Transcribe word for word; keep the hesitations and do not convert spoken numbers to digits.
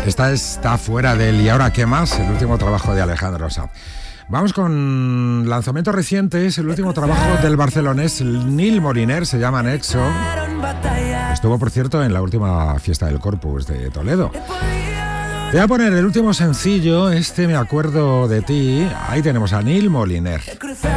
Esta está fuera del ¿Y ahora qué más?, el último trabajo de Alejandro Sanz. Vamos con lanzamientos recientes. El último trabajo del barcelonés Nil Moliner se llama Nexo. Estuvo, por cierto, en la última fiesta del Corpus de Toledo. Te voy a poner el último sencillo, este Me acuerdo de ti. Ahí tenemos a Nil Moliner.